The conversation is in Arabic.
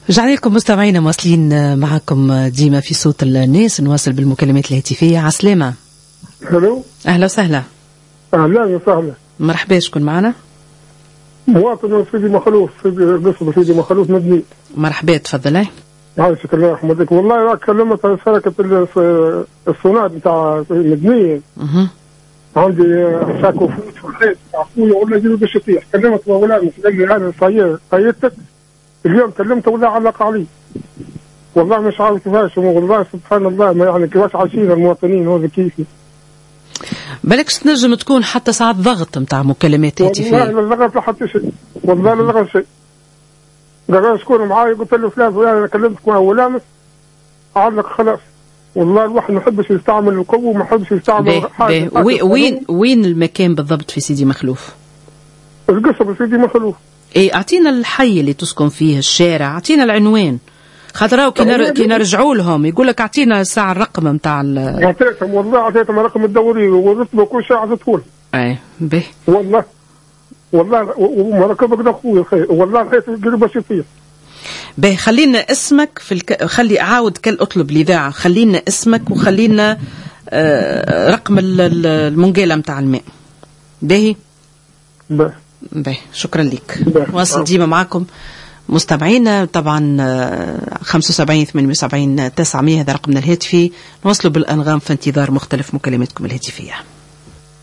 رجعنا لكم مستمعينا، مواصلين معكم ديما في صوت الناس. نواصل بالمكالمات الهاتفية. عسلامة. الو، أهلا وسهلا. أهلا وسهلا. مرحبا، شكون معنا؟ مواطن سيدي مخلوف، قصر سيدي مخلوف مدني. مرحبا، تفضل. عايشك الله يرحمك. والله كلمت شركة الصناعة بتاع المدنية. عندي شاكو فلوس في الخيط بتاع اخويا ولا يجيبوا باش يطيح. كلمت ولا قال لي انا صيدتك اليوم، كلمته ولا علق علي. والله مش عارف كيفاش، والله سبحان الله ما يعني كيفاش عايشين المواطنين هذا كيفي. بالكش تنجم تكون حتى ساعات ضغط نتاع مكالمات هاتفية. والله لا ضغط حتى شيء، والله لا ضغط شيء. قال شكون معاي؟ قلت له فلان فلان، انا كلمتك معه ولامس علق خلاص. والله الواحد ما يحبش يستعمل القوة وما يحبش يستعمل حاجة. وين المكان بالضبط في سيدي مخلوف؟ القصر سيدي مخلوف. ايه، اعطينا الحي اللي تسكن فيه، الشارع، اعطينا العنوان. خاطر كي نرجعوا لهم يقول لك اعطينا الساعة الرقم نتاع اعطيتهم، والله اعطيتهم رقم الدوري ورتبه وكل شيء عطيته لهم. اي به والله ومركبك ده اخوي الخير، والله الخير قريب باش يطير. به خلينا اسمك في خلي اعاود اطلب الاذاعه، خلينا اسمك وخلينا رقم المنقاله نتاع الماء. باهي به شكرا لك. واصل ديما معكم مستمعينا. طبعا 75 78 900 هذا رقمنا الهاتفي. نوصلوا بالانغام في انتظار مختلف مكالماتكم الهاتفيه.